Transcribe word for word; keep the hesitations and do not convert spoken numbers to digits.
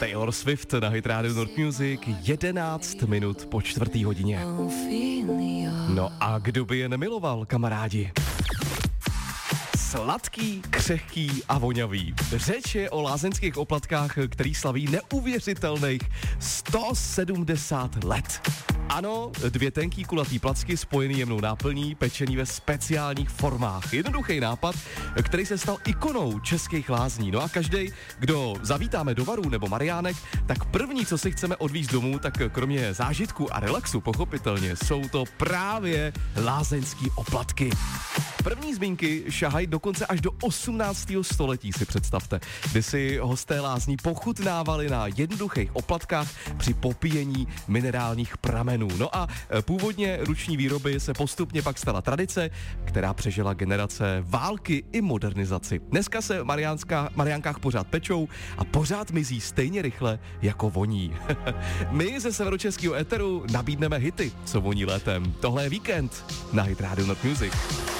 Taylor Swift na Hit Radio North Music, jedenáct minut po čtvrtý hodině. No a kdo by je nemiloval, kamarádi? Sladký, křehký a vonavý. Řeč je o lázeňských oplatkách, který slaví neuvěřitelných sto sedmdesát let. Ano, dvě tenký kulatý placky spojený jemnou náplní, pečený ve speciálních formách. Jednoduchý nápad, který se stal ikonou českých lázní. No a každý, kdo zavítáme do Varů nebo Mariánek, tak první, co si chceme odvízt domů, tak kromě zážitku a relaxu, pochopitelně, jsou to právě lázeňský oplatky. První zmínky šahají dokonce až do osmnáctého století, si představte, kdy si hosté lázní pochutnávali na jednoduchých oplatkách při popíjení minerálních pramenů. No a původně ruční výroby se postupně pak stala tradice, která přežila generace války i modernizaci. Dneska se Mariánská, Mariánkách pořád pečou a pořád mizí stejně rychle, jako voní. My ze severočeského éteru nabídneme hity, co voní létem. Tohle je Víkend na Hit Radio North Music.